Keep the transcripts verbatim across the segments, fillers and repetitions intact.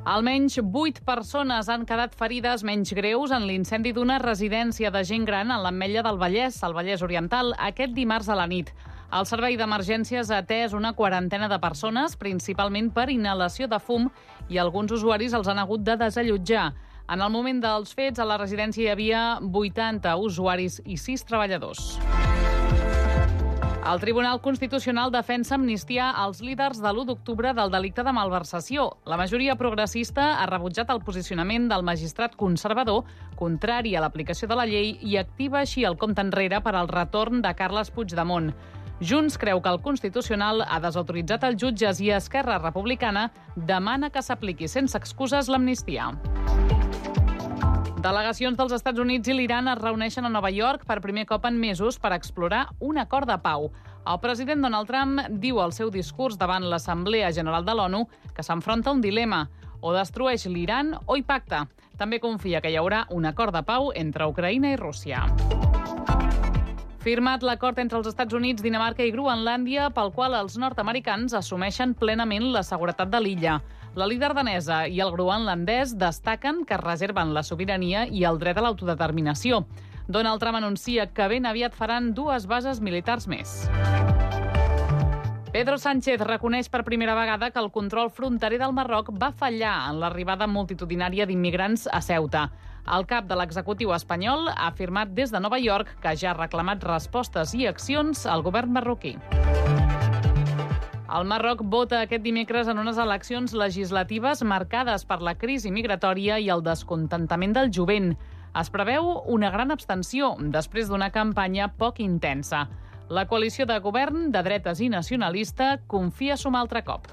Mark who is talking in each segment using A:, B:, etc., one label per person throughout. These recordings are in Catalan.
A: Almenys vuit persones han quedat ferides menys greus en l'incendi d'una residència de gent gran a l'Ametlla del Vallès, al Vallès Oriental, aquest dimarts a la nit. El servei d'emergències ha atès una quarantena de persones, principalment per inhalació de fum, i alguns usuaris els han hagut de desallotjar. En el moment dels fets, a la residència hi havia vuitanta usuaris i sis treballadors. El Tribunal Constitucional defensa amnistiar els líders de l'u d'octubre del delicte de malversació. La majoria progressista ha rebutjat el posicionament del magistrat conservador, contrari a l'aplicació de la llei, i activa així el compte enrere per al retorn de Carles Puigdemont. Junts creu que el Constitucional ha desautoritzat els jutges i Esquerra Republicana demana que s'apliqui sense excuses l'amnistia. Delegacions dels Estats Units i l'Iran es reuneixen a Nova York per primer cop en mesos per explorar un acord de pau. El president Donald Trump diu al seu discurs davant l'Assemblea General de l'ONU que s'enfronta a un dilema: o destrueix l'Iran o hi pacta. També confia que hi haurà un acord de pau entre Ucraïna i Rússia. Firmat l'acord entre els Estats Units, Dinamarca i Groenlàndia, pel qual els nord-americans assumeixen plenament la seguretat de l'illa. La líder danesa i el groenlandès destaquen que reserven la sobirania i el dret a l'autodeterminació. Donald Trump anuncia que ben aviat faran dues bases militars més. Pedro Sánchez reconeix per primera vegada que el control fronterer del Marroc va fallar en l'arribada multitudinària d'immigrants a Ceuta. El cap de l'executiu espanyol ha afirmat des de Nova York que ja ha reclamat respostes i accions al govern marroquí. El Marroc vota aquest dimecres en unes eleccions legislatives marcades per la crisi migratòria i el descontentament del jovent. Es preveu una gran abstenció després d'una campanya poc intensa. La coalició de govern de dretes i nacionalista confia sumar altre cop.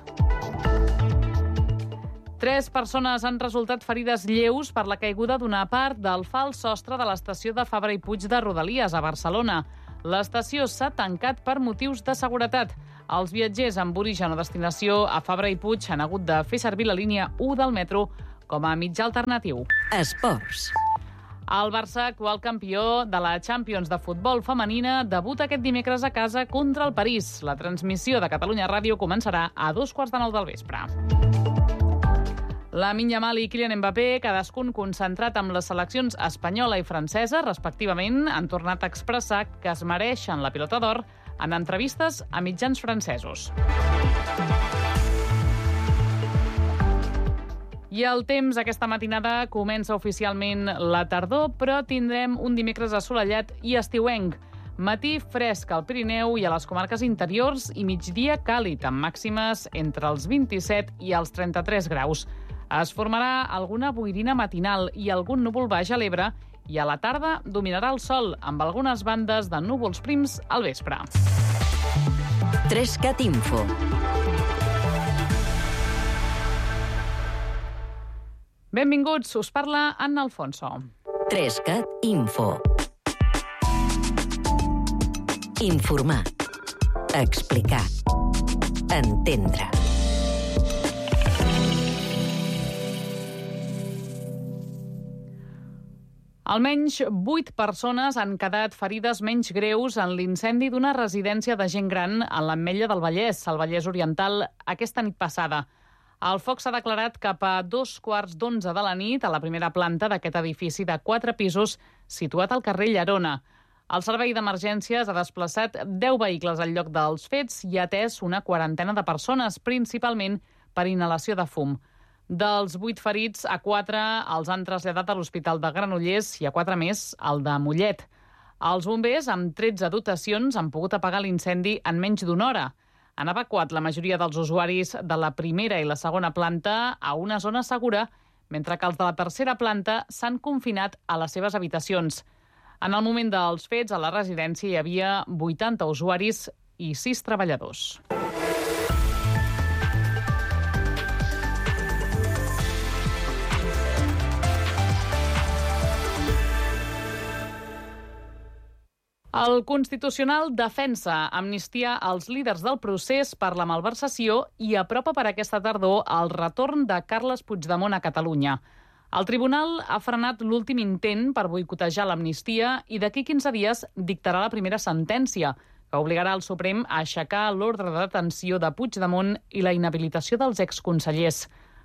A: Tres persones han resultat ferides lleus per la caiguda d'una part del fals sostre de l'estació de Fabra i Puig de Rodalies a Barcelona. L'estació s'ha tancat per motius de seguretat. Els viatgers amb origen o destinació a Fabra i Puig han hagut de fer servir la línia u del metro com a mitjà alternatiu.
B: Esports.
A: El Barça, actual campió de la Champions de futbol femenina, debuta aquest dimecres a casa contra el París. La transmissió de Catalunya Ràdio començarà a dos quarts de nou del vespre. Lamine Yamal i Kylian Mbappé, cadascun concentrat amb les seleccions espanyola i francesa, respectivament, han tornat a expressar que es mereixen la pilota d'or en entrevistes a mitjans francesos. I el temps aquesta matinada comença oficialment la tardor, però tindrem un dimecres assolellat i estiuenc. Matí fresc al Pirineu i a les comarques interiors i migdia càlid, amb màximes entre els vint-i-set i els trenta-tres graus. Es formarà alguna boirina matinal i algun núvol baix a l'Ebre i a la tarda dominarà el sol, amb algunes bandes de núvols prims al vespre.
B: Trescat Info.
A: Benvinguts, us parla Anna Alfonso.
B: Trescat Info. Informar. Explicar. Entendre.
A: Almenys vuit persones han quedat ferides menys greus en l'incendi d'una residència de gent gran a l'Ametlla del Vallès, al Vallès Oriental, aquesta nit passada. El foc s'ha declarat cap a dos quarts d'onze de la nit a la primera planta d'aquest edifici de quatre pisos situat al carrer Llerona. El servei d'emergències ha desplaçat deu vehicles al lloc dels fets i ha atès una quarantena de persones, principalment per inhalació de fum. Dels vuit ferits, a quatre els han traslladat a l'Hospital de Granollers i a quatre més al de Mollet. Els bombers, amb tretze dotacions, han pogut apagar l'incendi en menys d'una hora. Han evacuat la majoria dels usuaris de la primera i la segona planta a una zona segura, mentre que els de la tercera planta s'han confinat a les seves habitacions. En el moment dels fets, a la residència hi havia vuitanta usuaris i sis treballadors. El Constitucional defensa amnistia als líders del procés per la malversació i apropa per aquesta tardor el retorn de Carles Puigdemont a Catalunya. El tribunal ha frenat l'últim intent per boicotejar l'amnistia i d'aquí quinze dies dictarà la primera sentència, que obligarà el Suprem a aixecar l'ordre de detenció de Puigdemont i la inhabilitació dels exconsellers.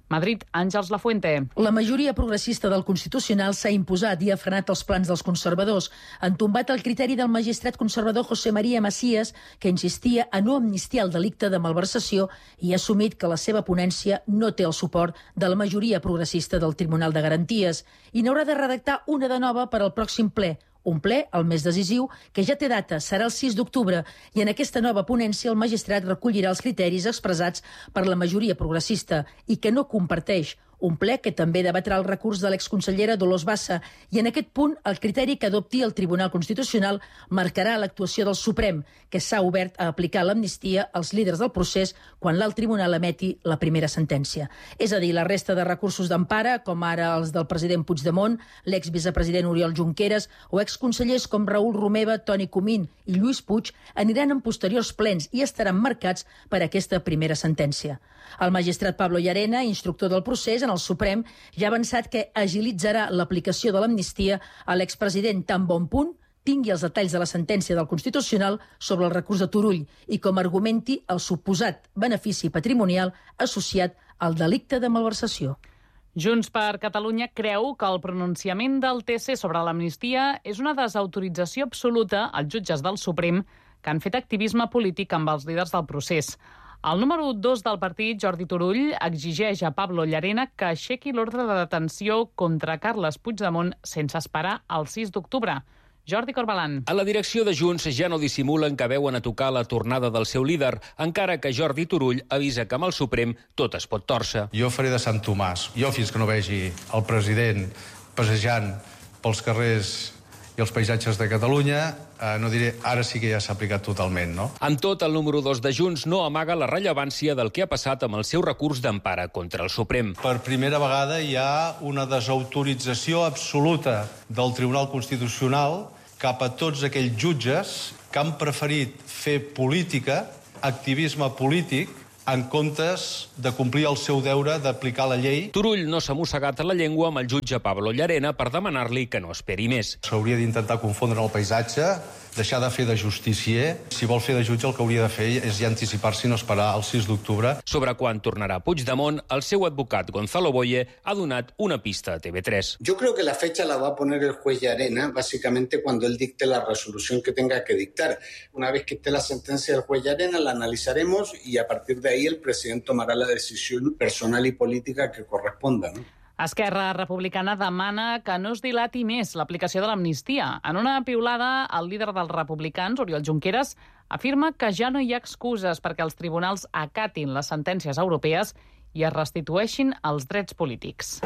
A: Madrid, Àngels Lafuente.
C: La majoria progressista del Constitucional s'ha imposat i ha frenat els plans dels conservadors. Han tombat el criteri del magistrat conservador José María Macías, que insistia a no amnistiar el delicte de malversació i ha assumit que la seva ponència no té el suport de la majoria progressista del Tribunal de Garanties i n'haurà de redactar una de nova per al pròxim ple. Un ple, el més decisiu, que ja té data, serà el sis d'octubre, i en aquesta nova ponència el magistrat recollirà els criteris expressats per la majoria progressista i que no comparteix. Un ple que també debatrà el recurs de l'exconsellera Dolors Bassa i en aquest punt el criteri que adopti el Tribunal Constitucional marcarà l'actuació del Suprem, que s'ha obert a aplicar l'amnistia als líders del procés quan l'alt tribunal emeti la primera sentència. És a dir, la resta de recursos d'empara, com ara els del president Puigdemont, l'exvicepresident Oriol Junqueras o exconsellers com Raül Romeva, Toni Comín i Lluís Puig, aniran en posteriors plens i estaran marcats per aquesta primera sentència. El magistrat Pablo Llarena, instructor del procés en el Suprem, ja ha avançat que agilitzarà l'aplicació de l'amnistia a l'expresident tan bon punt tingui els detalls de la sentència del Constitucional sobre el recurs de Turull i com argumenti el suposat benefici patrimonial associat al delicte de malversació.
A: Junts per Catalunya creu que el pronunciament del T C sobre l'amnistia és una desautorització absoluta als jutges del Suprem que han fet activisme polític amb els líders del procés. El número dos del partit, Jordi Turull, exigeix a Pablo Llarena que aixequi l'ordre de detenció contra Carles Puigdemont sense esperar el sis d'octubre. Jordi Corbalan.
D: A la direcció de Junts ja no dissimulen que veuen a tocar la tornada del seu líder, encara que Jordi Turull avisa que amb el Suprem tot es pot tòrcer.
E: Jo faré de Sant Tomàs. Jo, fins que no vegi el president passejant pels carrers i els paisatges de Catalunya, eh, no diré ara sí que ja s'ha aplicat totalment, no?
D: En tot, el número dos de Junts no amaga la rellevància del que ha passat amb el seu recurs d'empara contra el Suprem.
E: Per primera vegada hi ha una desautorització absoluta del Tribunal Constitucional cap a tots aquells jutges que han preferit fer política, activisme polític, en comptes de complir el seu deure d'aplicar la llei.
D: Turull no s'ha mossegat la llengua amb el jutge Pablo Llarena per demanar-li que no esperi més.
E: S'hauria d'intentar confondre el paisatge, deixar de fer de justicier. Si vol fer de jutge, el que hauria de fer és ja anticipar-se i no esperar el sis d'octubre.
D: Sobre quan tornarà Puigdemont, el seu advocat Gonzalo Boye ha donat una pista a T V tres.
F: Yo creo que la fecha la va a poner el juez Llarena, básicamente cuando él dicte la resolución que tenga que dictar. Una vez que esté la sentencia del juez Llarena, la analizaremos y a partir de ahí el presidente tomará la decisión personal y política que corresponda, ¿no?
A: Esquerra Republicana demana que no es dilati més l'aplicació de l'amnistia. En una piulada, el líder dels republicans, Oriol Junqueras, afirma que ja no hi ha excuses perquè els tribunals acatin les sentències europees i es restitueixin els drets polítics.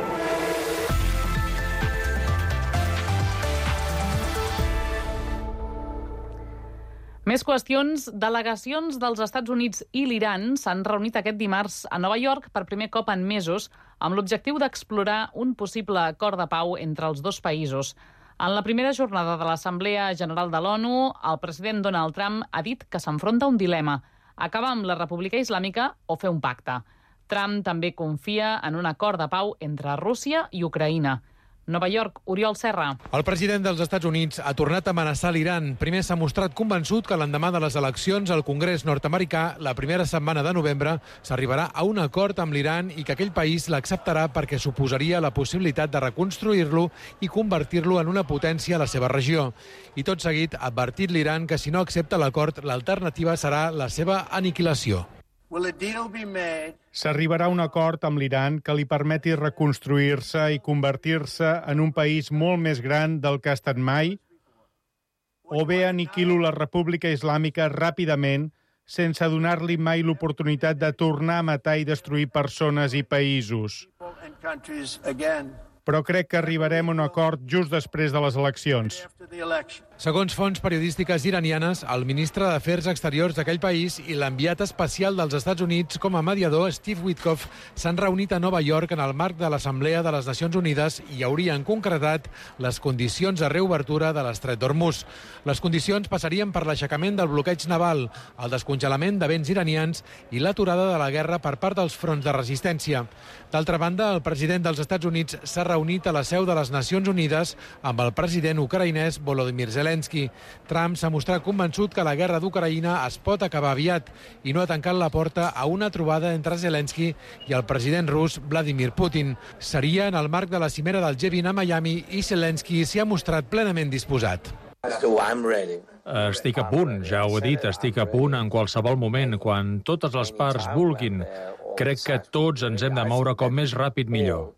A: Més qüestions. Delegacions dels Estats Units i l'Iran s'han reunit aquest dimarts a Nova York per primer cop en mesos amb l'objectiu d'explorar un possible acord de pau entre els dos països. En la primera jornada de l'Assemblea General de l'ONU, el president Donald Trump ha dit que s'enfronta a un dilema: acabar amb la República Islàmica o fer un pacte. Trump també confia en un acord de pau entre Rússia i Ucraïna. Nova York, Oriol Serra.
G: El president dels Estats Units ha tornat a amenaçar l'Iran. Primer s'ha mostrat convençut que l'endemà de les eleccions al Congrés nord-americà, la primera setmana de novembre, s'arribarà a un acord amb l'Iran i que aquell país l'acceptarà perquè suposaria la possibilitat de reconstruir-lo i convertir-lo en una potència a la seva regió. I tot seguit ha advertit l'Iran que si no accepta l'acord, l'alternativa serà la seva aniquilació.
H: S'arribarà a un acord amb l'Iran que li permeti reconstruir-se i convertir-se en un país molt més gran del que ha estat mai, o bé aniquilo la República Islàmica ràpidament sense donar-li mai l'oportunitat de tornar a matar i destruir persones i països. Però crec que arribarem a un acord just després de les eleccions.
G: Segons fonts periodístiques iranianes, el ministre d'Afers Exteriors d'aquell país i l'enviat especial dels Estats Units com a mediador, Steve Witkoff, s'han reunit a Nova York en el marc de l'Assemblea de les Nacions Unides i haurien concretat les condicions de reobertura de l'estret d'Hormuz. Les condicions passarien per l'aixecament del bloqueig naval, el descongelament de béns iranians i l'aturada de la guerra per part dels fronts de resistència. D'altra banda, el president dels Estats Units s'ha reunit a la seu de les Nacions Unides amb el president ucraïnès Volodymyr Zelensky. Zelensky. Trump s'ha mostrat convençut que la guerra d'Ucraïna es pot acabar aviat i no ha tancat la porta a una trobada entre Zelensky i el president rus Vladimir Putin. Seria en el marc de la cimera del G vint a Miami i Zelensky s'hi ha mostrat plenament disposat.
I: Estic a punt, ja ho he dit, estic a punt en qualsevol moment, quan totes les parts vulguin. Crec que tots ens hem de moure com més ràpid millor.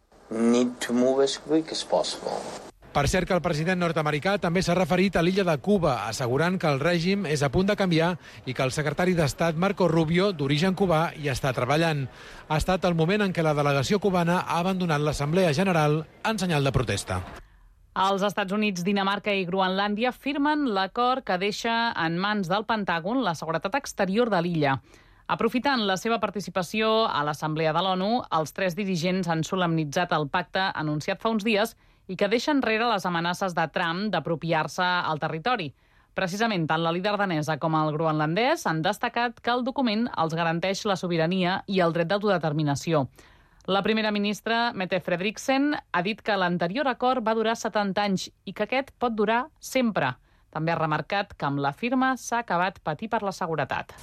G: Per cert que el president nord-americà també s'ha referit a l'illa de Cuba, assegurant que el règim és a punt de canviar i que el secretari d'Estat Marco Rubio, d'origen cubà, hi està treballant. Ha estat el moment en què la delegació cubana ha abandonat l'Assemblea General en senyal de protesta.
A: Els Estats Units, Dinamarca i Groenlàndia firmen l'acord que deixa en mans del Pentàgon la seguretat exterior de l'illa. Aprofitant la seva participació a l'Assemblea de l'ONU, els tres dirigents han solemnitzat el pacte anunciat fa uns dies i que deixa enrere les amenaces de Trump d'apropiar-se al territori. Precisament, tant la líder danesa com el groenlandès han destacat que el document els garanteix la sobirania i el dret d'autodeterminació. La primera ministra, Mette Frederiksen, ha dit que l'anterior acord va durar setanta anys i que aquest pot durar sempre. També ha remarcat que amb la firma s'ha acabat patir per la seguretat.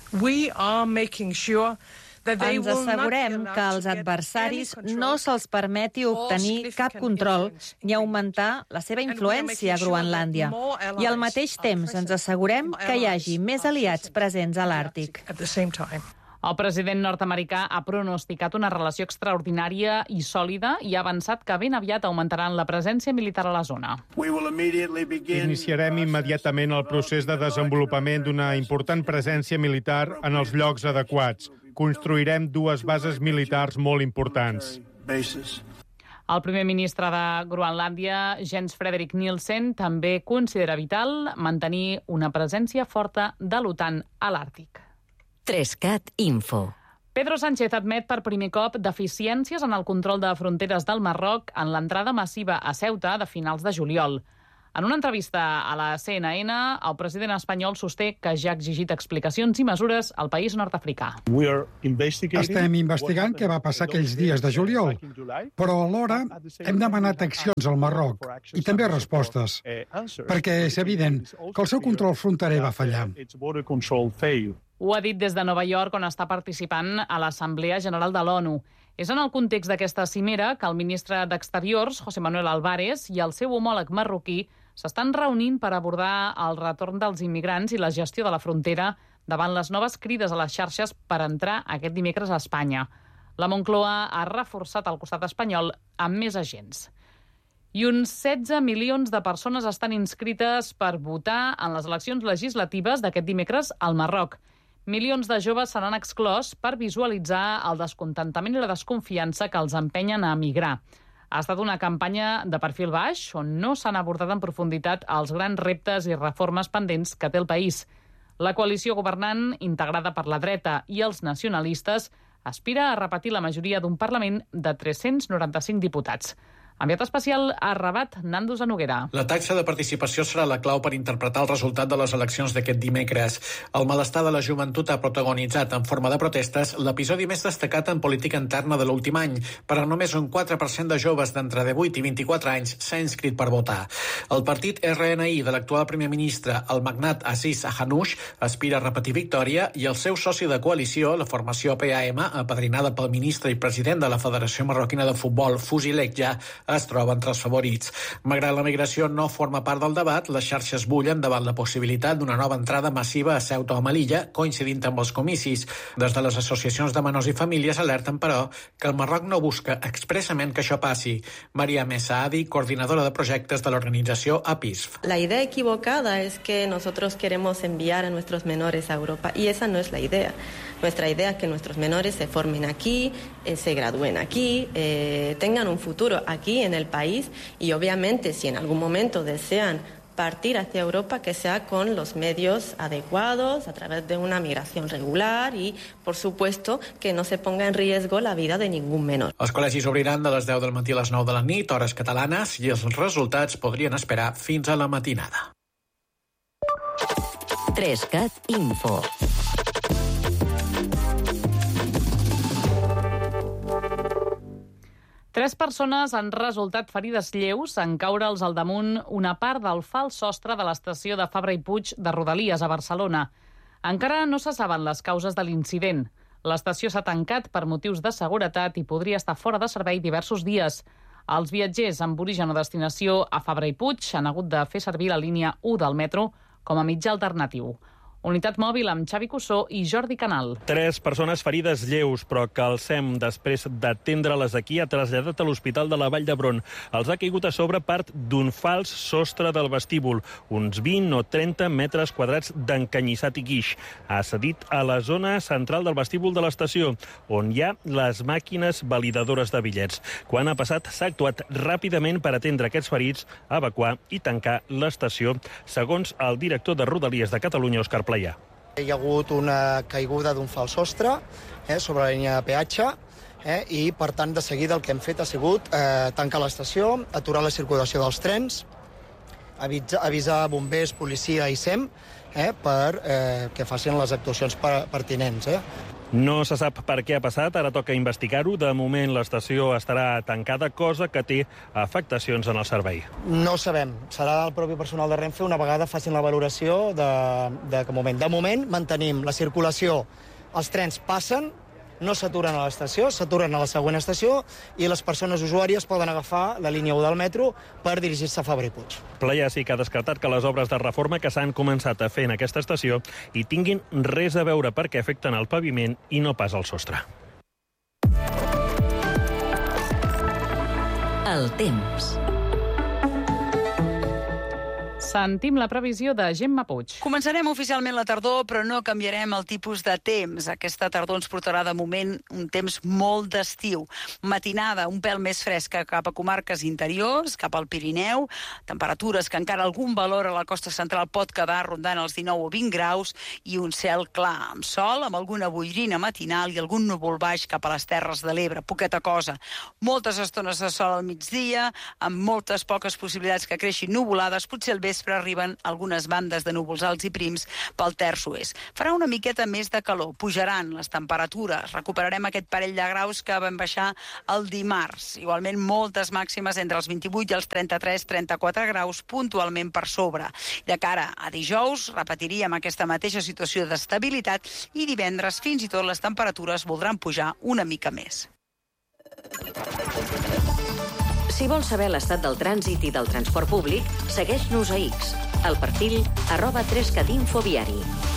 J: Ens assegurem que als adversaris no se'ls permeti obtenir cap control ni augmentar la seva influència a Groenlàndia. I al mateix temps ens assegurem que hi hagi més aliats presents a l'Àrtic.
A: El president nord-americà ha pronosticat una relació extraordinària i sòlida i ha avançat que ben aviat augmentaran la presència militar a la zona.
H: Iniciarem immediatament el procés de desenvolupament d'una important presència militar en els llocs adequats. Construirem dues bases militars molt importants.
A: El primer ministre de Groenlàndia, Jens Frederik Nielsen, també considera vital mantenir una presència forta de l'OTAN a l'Àrtic.
B: tres cat Info.
A: Pedro Sánchez admet per primer cop deficiències en el control de fronteres del Marroc en l'entrada massiva a Ceuta de finals de juliol. En una entrevista a la C N N, el president espanyol sosté que ja ha exigit explicacions i mesures al país nord-africà.
K: Estem investigant què va passar aquells dies de juliol, però alhora hem demanat accions al Marroc i també respostes, perquè és evident que el seu control fronterer va fallar.
A: Ho ha dit des de Nova York, on està participant a l'Assemblea General de l'ONU. És en el context d'aquesta cimera que el ministre d'Exteriors, José Manuel Álvarez, i el seu homòleg marroquí s'estan reunint per abordar el retorn dels immigrants i la gestió de la frontera davant les noves crides a les xarxes per entrar aquest dimecres a Espanya. La Moncloa ha reforçat el costat espanyol amb més agents. I uns setze milions de persones estan inscrites per votar en les eleccions legislatives d'aquest dimecres al Marroc. Milions de joves seran exclòs per visualitzar el descontentament i la desconfiança que els empenyen a emigrar. Ha estat una campanya de perfil baix on no s'han abordat en profunditat els grans reptes i reformes pendents que té el país. La coalició governant, integrada per la dreta i els nacionalistes, aspira a repetir la majoria d'un Parlament de tres-cents noranta-cinc diputats. Enviat especial a Rabat, Nando Zanoguera.
L: La taxa de participació serà la clau per interpretar el resultat de les eleccions d'aquest dimecres. El malestar de la joventut ha protagonitzat en forma de protestes l'episodi més destacat en política interna de l'últim any, però només un quatre per cent de joves d'entre divuit i vint-i-quatre anys s'ha inscrit per votar. El partit R N I de l'actual primer ministre, el magnat Aziz Hanouch, aspira a repetir victòria i el seu soci de coalició, la formació P A M, apadrinada pel ministre i president de la Federació Marroquina de Futbol, Fouzi Lekja, es troba entre els favorits. Malgrat la migració no forma part del debat, les xarxes bullen davant la possibilitat d'una nova entrada massiva a Ceuta o Melilla, coincidint amb els comicis. Des de les associacions de menors i famílies alerten, però, que el Marroc no busca expressament que això passi. Maria Messaadi, coordinadora de projectes de l'organització A P I S F.
M: La idea equivocada es que nosotros queremos enviar a nuestros menores a Europa, y esa no es la idea. Nuestra idea es que nuestros menores se formen aquí, eh, se gradúen aquí, eh, tengan un futuro aquí en el país y obviamente si en algún momento desean partir hacia Europa, que sea con los medios adecuados, a través de una migración regular y, por supuesto, que no se ponga en riesgo la vida de ningún menor.
L: Els col·legis obriran de les deu del matí a les nou de la nit, hores catalanes, i els resultats podrien esperar fins a la matinada.
B: tres cat Info.
A: Tres persones han resultat ferides lleus en caure'ls al damunt una part del fals sostre de l'estació de Fabra i Puig de Rodalies a Barcelona. Encara no se saben les causes de l'incident. L'estació s'ha tancat per motius de seguretat i podria estar fora de servei diversos dies. Els viatgers amb origen o destinació a Fabra i Puig han hagut de fer servir la línia u del metro com a mitjà alternatiu. Unitat mòbil amb Xavi Cussó i Jordi Canal.
N: Tres persones ferides lleus, però que el S E M, després d'atendre-les aquí, ha traslladat a l'Hospital de la Vall d'Hebron. Els ha caigut a sobre part d'un fals sostre del vestíbul, uns vint o trenta metres quadrats d'encanyissat i guix. Ha cedit a la zona central del vestíbul de l'estació, on hi ha les màquines validadores de bitllets. Quan ha passat, s'ha actuat ràpidament per atendre aquests ferits, evacuar i tancar l'estació, segons el director de Rodalies de Catalunya, Òscar Playà.
O: Hi ha hagut una caiguda d'un fals sostre eh, sobre la línia de peatge eh, i, per tant, de seguida el que hem fet ha sigut eh, tancar l'estació, aturar la circulació dels trens, avisar, avisar bombers, policia i S E M eh, per eh, que facin les actuacions pertinents. Eh.
N: No se sap per què ha passat, ara toca investigar-ho. De moment l'estació estarà tancada, cosa que té afectacions en el servei.
O: No sabem. Serà el propi personal de Renfe una vegada facin la valoració de, de que moment. De moment mantenim la circulació, els trens passen, no s'aturen a l'estació, s'aturen a la següent estació i les persones usuàries poden agafar la línia u del metro per dirigir-se a Fabra i Puig.
N: Playà sí que ha descartat que les obres de reforma que s'han començat a fer en aquesta estació hi tinguin res a veure perquè afecten el paviment i no pas el sostre.
B: El temps.
A: Sentim la previsió de Gemma Puig.
P: Començarem oficialment la tardor, però no canviarem el tipus de temps. Aquesta tardor ens portarà de moment un temps molt d'estiu. Matinada un pèl més fresca cap a comarques interiors, cap al Pirineu, temperatures que encara algun valor a la costa central pot quedar rondant els dinou o vint graus i un cel clar, amb sol, amb alguna boirina matinal i algun núvol baix cap a les Terres de l'Ebre, poqueta cosa. Moltes estones de sol al migdia, amb moltes poques possibilitats que creixin nuvolades, potser al vespre arriben algunes bandes de núvols alts i prims pel terç oest. Farà una miqueta més de calor, pujaran les temperatures, recuperarem aquest parell de graus que vam baixar el dimarts. Igualment moltes màximes entre els vint-i-vuit i els trenta-tres trenta-quatre graus, puntualment per sobre. De cara a dijous repetiríem aquesta mateixa situació d'estabilitat i divendres fins i tot les temperatures voldran pujar una mica més.
B: Si vols saber l'estat del trànsit i del transport públic, segueix-nos a X, al perfil arroba trescatinfo viari.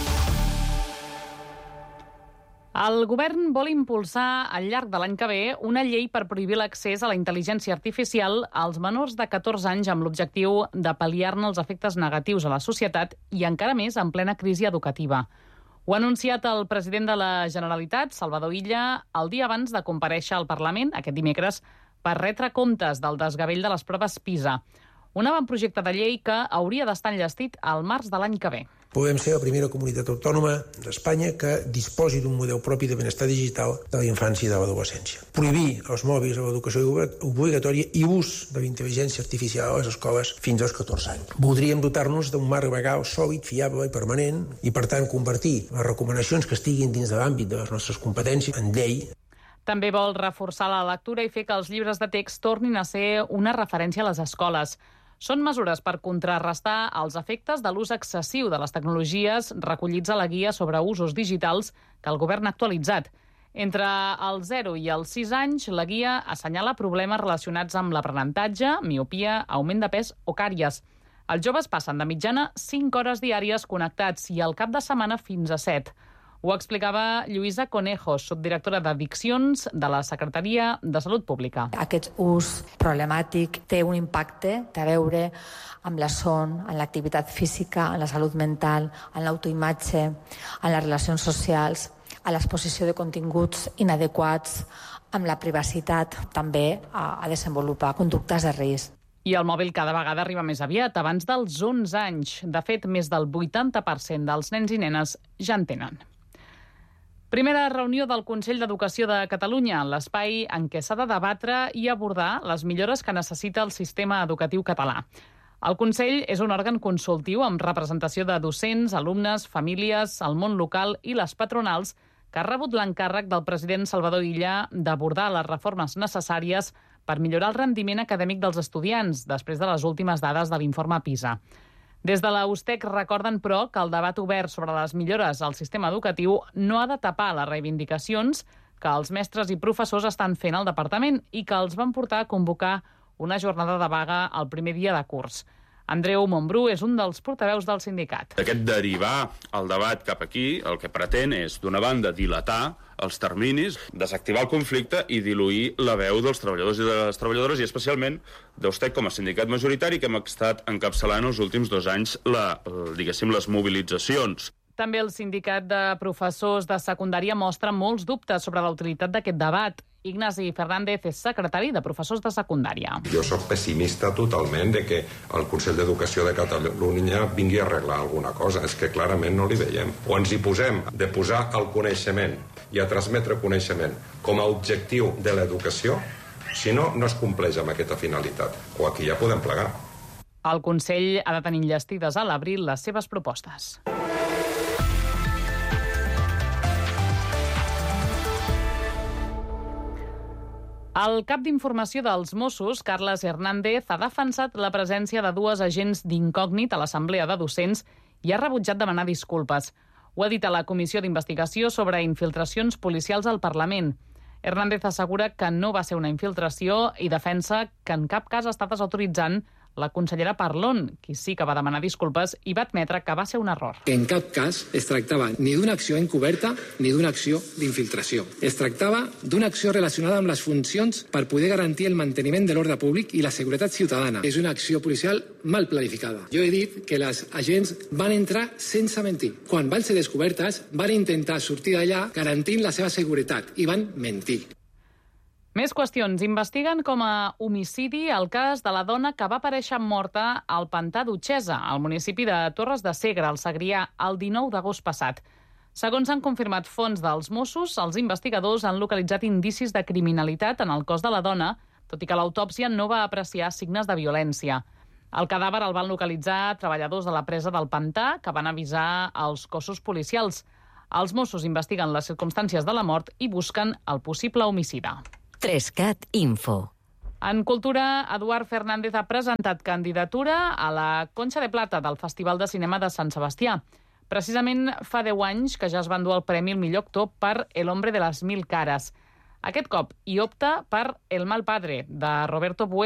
A: El govern vol impulsar al llarg de l'any que ve una llei per prohibir l'accés a la intel·ligència artificial als menors de catorze anys amb l'objectiu de pal·liar-ne els efectes negatius a la societat i encara més en plena crisi educativa. Ho ha anunciat el president de la Generalitat, Salvador Illa, el dia abans de comparèixer al Parlament, aquest dimecres, per retre comptes del desgavell de les proves PISA. Un avantprojecte de llei que hauria d'estar enllestit al març de l'any que ve.
Q: Podem ser la primera comunitat autònoma d'Espanya que disposi d'un model propi de benestar digital de la infància i de l'adolescència. Prohibir els mòbils a l'educació obligatòria i ús de la intel·ligència artificial a les escoles fins als catorze anys. Voldríem dotar-nos d'un marc legal sòlid, fiable i permanent i, per tant, convertir les recomanacions que estiguin dins de l'àmbit de les nostres competències en llei.
A: També vol reforçar la lectura i fer que els llibres de text tornin a ser una referència a les escoles. Són mesures per contrarrestar els efectes de l'ús excessiu de les tecnologies recollits a la guia sobre usos digitals que el govern ha actualitzat. Entre els zero i els sis anys, la guia assenyala problemes relacionats amb l'aprenentatge, miopia, augment de pes o càries. Els joves passen de mitjana cinc hores diàries connectats i al cap de setmana fins a set. Ho explicava Lluïsa Conejo, subdirectora d'Addiccions de la Secretaria de Salut Pública.
R: Aquest ús problemàtic té un impacte, té a veure amb la son, amb l'activitat física, amb la salut mental, amb l'autoimatge, amb les relacions socials, a l'exposició de continguts inadequats, amb la privacitat, també a, a desenvolupar conductes de risc.
A: I el mòbil cada vegada arriba més aviat, abans dels onze anys. De fet, més del vuitanta per cent dels nens i nenes ja en tenen. Primera reunió del Consell d'Educació de Catalunya, l'espai en què s'ha de debatre i abordar les millores que necessita el sistema educatiu català. El Consell és un òrgan consultiu amb representació de docents, alumnes, famílies, el món local i les patronals que ha rebut l'encàrrec del president Salvador Illa d'abordar les reformes necessàries per millorar el rendiment acadèmic dels estudiants, després de les últimes dades de l'informe PISA. Des de la USTEC recorden, però, que el debat obert sobre les millores al sistema educatiu no ha de tapar les reivindicacions que els mestres i professors estan fent al departament i que els van portar a convocar una jornada de vaga el primer dia de curs. Andreu Montbrú és un dels portaveus del sindicat.
S: Aquest derivar el debat cap aquí el que pretén és, d'una banda, dilatar els terminis, desactivar el conflicte i diluir la veu dels treballadors i de les treballadores, i especialment d'USTEC com a sindicat majoritari, que hem estat encapçalant els últims dos anys la, diguéssim, les mobilitzacions.
A: També el sindicat de professors de secundària mostra molts dubtes sobre la utilitat d'aquest debat. Ignasi Fernández és secretari de professors de secundària.
T: Jo sóc pessimista totalment de que el Consell d'Educació de Catalunya vingui a arreglar alguna cosa. És que clarament no li veiem. O ens hi posem de posar el coneixement i a transmetre coneixement com a objectiu de l'educació, si no, no es compleix amb aquesta finalitat. O aquí ja podem plegar.
A: El Consell ha de tenir enllestides a l'abril les seves propostes. El cap d'informació dels Mossos, Carles Hernández, ha defensat la presència de dues agents d'incògnit a l'Assemblea de Docents i ha rebutjat demanar disculpes. Ho ha dit a la Comissió d'Investigació sobre infiltracions policials al Parlament. Hernández assegura que no va ser una infiltració i defensa que en cap cas està desautoritzant la consellera Parlon, qui sí que va demanar disculpes i va admetre que va ser un error.
U: En cap cas es tractava ni d'una acció encoberta ni d'una acció d'infiltració. Es tractava d'una acció relacionada amb les funcions per poder garantir el manteniment de l'ordre públic i la seguretat ciutadana. És una acció policial mal planificada. Jo he dit que les agents van entrar sense mentir. Quan van ser descobertes, van intentar sortir d'allà garantint la seva seguretat i van mentir.
A: Més qüestions. Investiguen com a homicidi el cas de la dona que va aparèixer morta al pantà d'Utxesa, al municipi de Torres de Segre, al Segrià, el dinou d'agost passat. Segons han confirmat fonts dels Mossos, els investigadors han localitzat indicis de criminalitat en el cos de la dona, tot i que l'autòpsia no va apreciar signes de violència. El cadàver el van localitzar treballadors de la presa del pantà, que van avisar als cossos policials. Els Mossos investiguen les circumstàncies de la mort i busquen el possible homicida.
B: tres cat Info.
A: En cultura, Eduard Fernández ha presentat candidatura a la Conxa de Plata del Festival de Cinema de Sant Sebastià. Precisament fa deu anys que ja es va endur el Premi al millor actor per El hombre de las mil caras. Aquest cop hi opta per El mal padre, de Roberto Bueno,